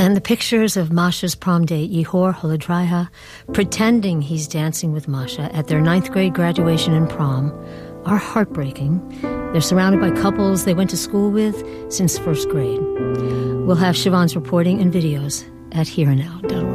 And the pictures of Masha's prom date, Yehor Holodraiha, pretending he's dancing with Masha at their 9th grade graduation and prom, are heartbreaking. They're surrounded by couples they went to school with since 1st grade. We'll have Siobhan's reporting and videos at hereandnow.org.